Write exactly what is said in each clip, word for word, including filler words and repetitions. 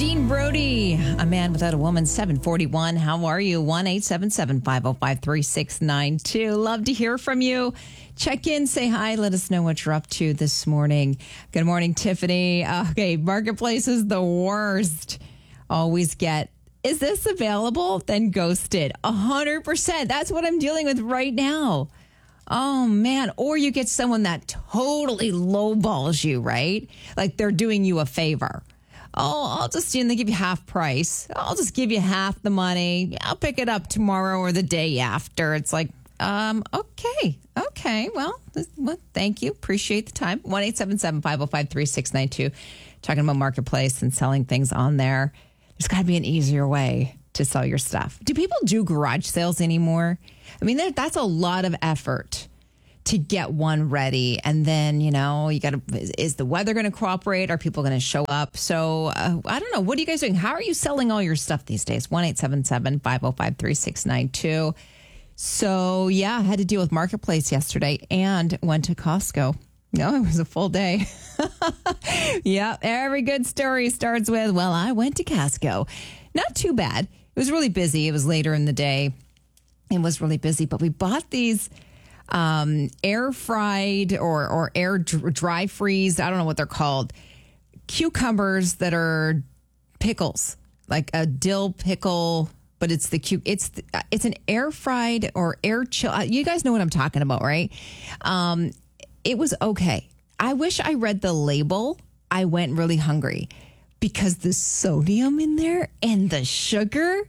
Dean Brody, A Man Without a Woman, seven forty-one. How are you? one eight seven seven, five oh five, three six nine two. Love to hear from you. Check in, say hi, let us know what you're up to this morning. Good morning, Tiffany. Okay, Marketplace is the worst. Always get, is this available? Then ghosted. one hundred percent. That's what I'm dealing with right now. Oh, man. Or you get someone that totally lowballs you, right? Like they're doing you a favor. Oh, I'll just, you know, they give you half price. I'll just give you half the money. I'll pick it up tomorrow or the day after. It's like, um, okay, okay. Well, this, well thank you. Appreciate the time. one eight seven seven, five oh five, three six nine two. Talking about Marketplace and selling things on there. There's got to be an easier way to sell your stuff. Do people do garage sales anymore? I mean, that, that's a lot of effort to get one ready. And then, you know, you got to, is, is the weather going to cooperate? Are people going to show up? So uh, I don't know. What are you guys doing? How are you selling all your stuff these days? one eight seven seven, five oh five, three six nine two. So yeah, I had to deal with Marketplace yesterday and went to Costco. No, it was a full day. Yeah, every good story starts with, well, I went to Costco. Not too bad. It was really busy. It was later in the day. It was really busy, but we bought these um, air fried or, or air dry freeze. I don't know what they're called. Cucumbers that are pickles, like a dill pickle, but it's the cu- it's the, it's an air fried or air chill. You guys know what I'm talking about, right? Um, it was okay. I wish I read the label. I went really hungry because the sodium in there and the sugar.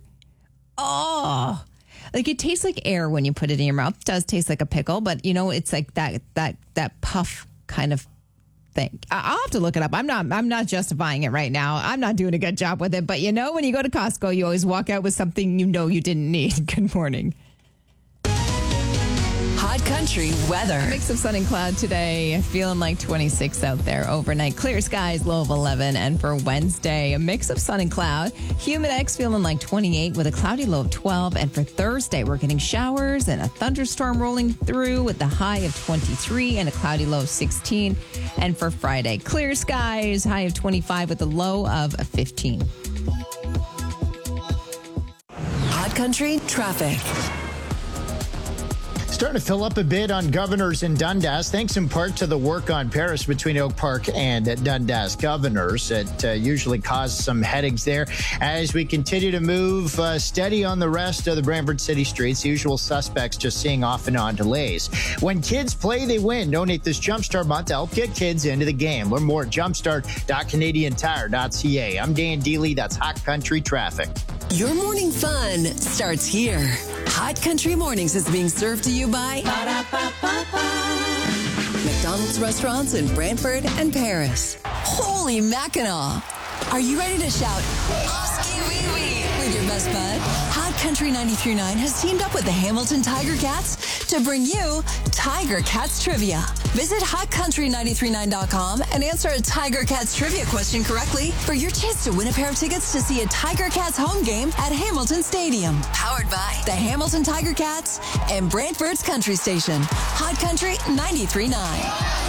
Oh, like it tastes like air when you put it in your mouth. It does taste like a pickle, but you know, it's like that, that, that puff kind of thing. I'll have to look it up. I'm not, I'm not justifying it right now. I'm not doing a good job with it, but you know, when you go to Costco, you always walk out with something you know you didn't need. Good morning. Hot Country weather. Mix of sun and cloud today. Feeling like twenty-six out there overnight. Clear skies, low of eleven. And for Wednesday, a mix of sun and cloud. Humidex feeling like twenty-eight with a cloudy low of twelve. And for Thursday, we're getting showers and a thunderstorm rolling through with the high of twenty-three and a cloudy low of sixteen. And for Friday, clear skies, high of twenty-five with a low of fifteen. Hot Country traffic. Starting to fill up a bit on Governors in Dundas, thanks in part to the work on Paris between Oak Park and Dundas Governors. It uh, usually causes some headaches there. As we continue to move uh, steady on the rest of the Brantford City streets, usual suspects just seeing off and on delays. When kids play, they win. Donate this Jumpstart month to help get kids into the game. Learn more at jumpstart dot canadian tire dot c a. I'm Dan Dealey. That's Hot Country Traffic. Your morning fun starts here. Hot Country Mornings is being served to you by Ba-da-ba-ba-ba. McDonald's restaurants in Brantford and Paris. Holy Mackinac! Are you ready to shout, Oski Wee Wee, with your best bud? Hot Country ninety-three point nine has teamed up with the Hamilton Tiger Cats to bring you Tiger Cats Trivia. Visit hot country nine three nine dot com and answer a Tiger Cats Trivia question correctly for your chance to win a pair of tickets to see a Tiger Cats home game at Hamilton Stadium. Powered by the Hamilton Tiger Cats and Brantford's Country Station. Hot Country ninety-three point nine.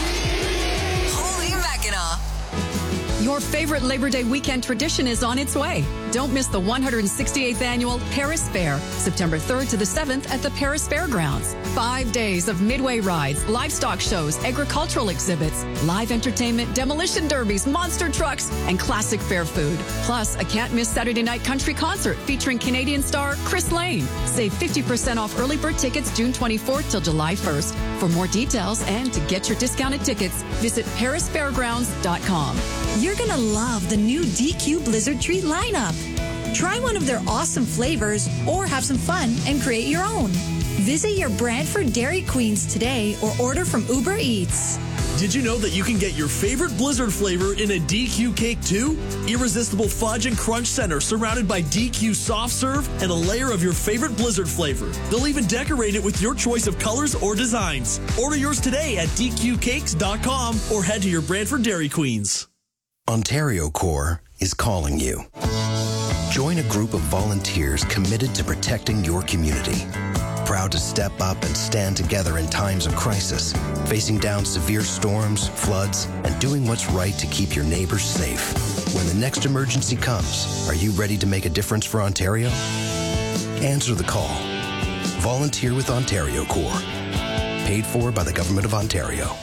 Holy Mackinac! Your favorite Labor Day weekend tradition is on its way. Don't miss the one hundred sixty-eighth Annual Paris Fair, September third to the seventh at the Paris Fairgrounds. Five days of midway rides, livestock shows, agricultural exhibits, live entertainment, demolition derbies, monster trucks, and classic fair food. Plus, a can't-miss Saturday night country concert featuring Canadian star Chris Lane. Save fifty percent off early bird tickets June twenty-fourth till July first. For more details and to get your discounted tickets, visit paris fairgrounds dot com. You're going to love the new D Q Blizzard Treat lineup. Try one of their awesome flavors or have some fun and create your own. Visit your Brantford Dairy Queens today or order from Uber Eats. Did you know that you can get your favorite Blizzard flavor in a D Q cake too? Irresistible fudge and crunch center surrounded by D Q soft serve and a layer of your favorite Blizzard flavor. They'll even decorate it with your choice of colors or designs. Order yours today at d q cakes dot com or head to your Brantford Dairy Queens. Ontario Corps is calling you. Join a group of volunteers committed to protecting your community. Proud to step up and stand together in times of crisis, facing down severe storms, floods, and doing what's right to keep your neighbors safe. When the next emergency comes, are you ready to make a difference for Ontario? Answer the call. Volunteer with Ontario Corps. Paid for by the Government of Ontario.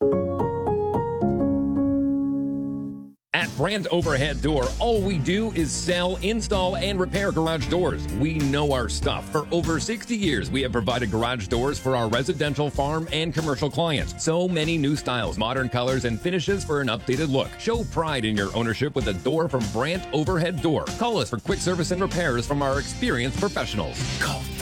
At Brandt Overhead Door, all we do is sell, install, and repair garage doors. We know our stuff. For over sixty years, we have provided garage doors for our residential, farm, and commercial clients. So many new styles, modern colors, and finishes for an updated look. Show pride in your ownership with a door from Brandt Overhead Door. Call us for quick service and repairs from our experienced professionals. Call